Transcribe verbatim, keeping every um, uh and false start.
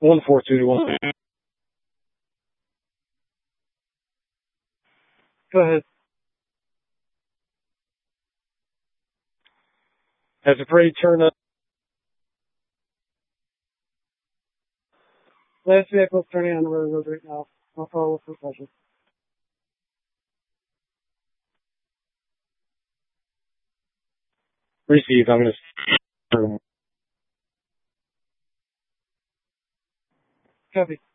One four two one. Go ahead. Has the parade turned up? Last vehicle turning on the road right now. I'll follow for pleasure. Received. I'm going to. Copy.